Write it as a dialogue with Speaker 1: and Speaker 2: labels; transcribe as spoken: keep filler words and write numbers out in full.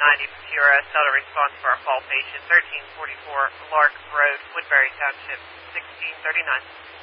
Speaker 1: ninety Pura, Delta response for our fall patient, thirteen forty-four Lark Road, Woodbury Township, sixteen thirty-nine.